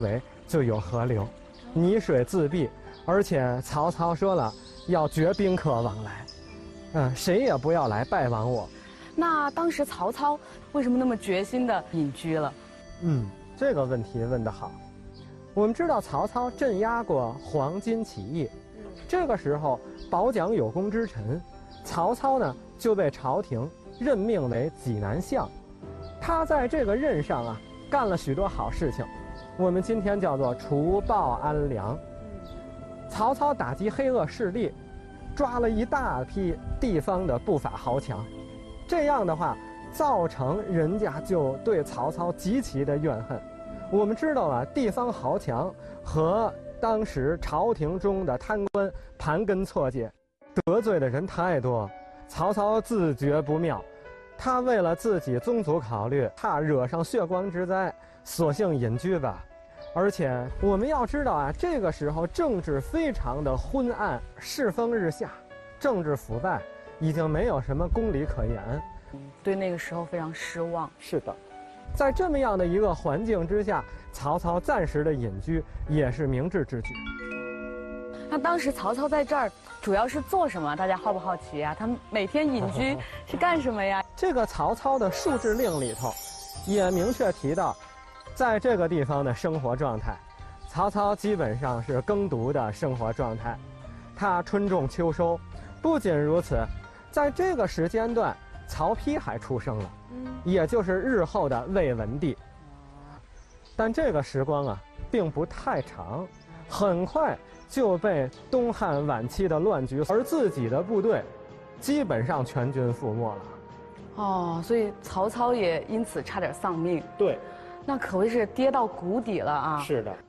围就有河流，泥水自闭，而且曹操说了要绝宾客往来，谁也不要来拜访我。 那当时曹操为什么那么决心的隐居了？ 这个问题问得好。我们知道曹操镇压过黄巾起义，这个时候保奖有功之臣，曹操呢就被朝廷任命为济南相。他在这个任上啊干了许多好事情，我们今天叫做除暴安良。曹操打击黑恶势力，抓了一大批地方的不法豪强，这样的话造成人家就对曹操极其的怨恨。我们知道啊，地方豪强和当时朝廷中的贪官盘根错节，得罪的人太多，曹操自觉不妙，他为了自己宗族考虑，怕惹上血光之灾，索性隐居吧。而且我们要知道啊，这个时候政治非常的昏暗，世风日下，政治腐败，已经没有什么公理可言， 对那个时候非常失望。 是的，在这么样的一个环境之下，曹操暂时的隐居也是明智之举。 那当时曹操在这儿主要是做什么？大家好不好奇啊？他每天隐居是干什么呀？ 这个曹操的数制令里头也明确提到，在这个地方的生活状态，曹操基本上是耕读的生活状态，他春种秋收。不仅如此，在这个时间段，曹丕还出生了，也就是日后的魏文帝。但这个时光啊，并不太长，很快就被东汉晚期的乱局，而自己的部队基本上全军覆没了。 所以曹操也因此差点丧命。 对， 那可谓是跌到谷底了啊！ 是的。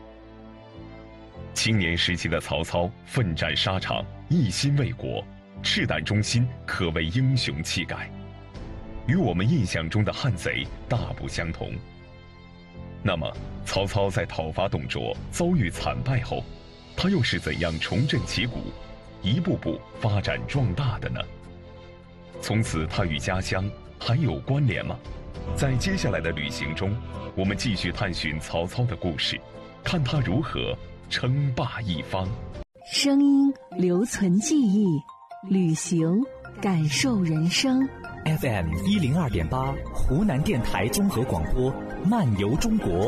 青年时期的曹操奋战沙场，一心为国，赤胆忠心，可谓英雄气概，与我们印象中的汉贼大不相同。那么，曹操在讨伐董卓遭遇惨败后，他又是怎样重振旗鼓，一步步发展壮大的呢？从此他与家乡还有关联吗？在接下来的旅行中，我们继续探寻曹操的故事，看他如何称霸一方。 声音留存记忆，旅行感受人生。 FM 102.8，湖南电台综合广播，漫游中国。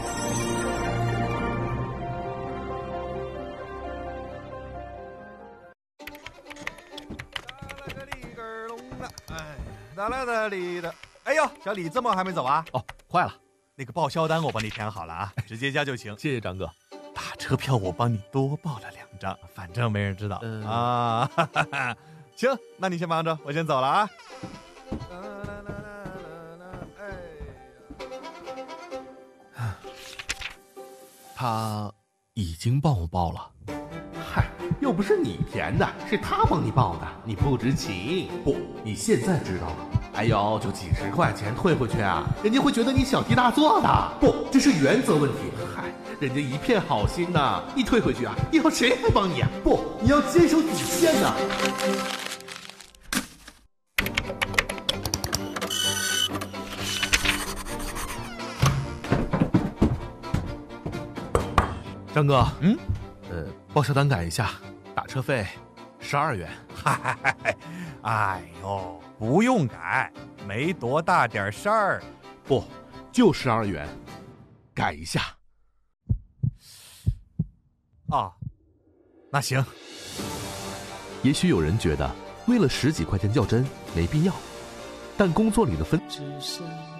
哎呦，小李这么还没走啊？ 哦，快了， 那个报销单我帮你填好了啊，直接交就行。 谢谢张哥。 打车票我帮你多报了2张，反正没人知道啊。行，那你先忙着，我先走了啊。 他已经帮我报了。 嗨，又不是你填的，是他帮你报的，你不知情。不，你现在知道了。哎呦，就几十块钱退回去啊，人家会觉得你小题大做的。不，这是原则问题。嗨，人家一片好心呐，你退回去啊，以后谁还帮你啊？不，你要坚守底线呐。 张哥，报销单改一下，打车费12元。 嗨，哎呦，不用改，没多大点事儿。 不，就12元，改一下。 啊，那行。 也许有人觉得为了10几块钱较真没必要，但工作里的分